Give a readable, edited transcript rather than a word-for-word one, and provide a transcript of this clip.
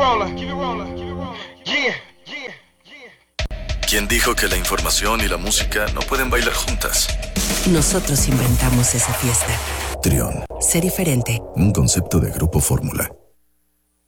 rolling, keep it rolling, keep it rolling. Yeah, yeah, yeah. ¿Quién dijo que la información y la música no pueden bailar juntas? Nosotros inventamos esa fiesta. Trión. Sé diferente. Un concepto de Grupo Fórmula.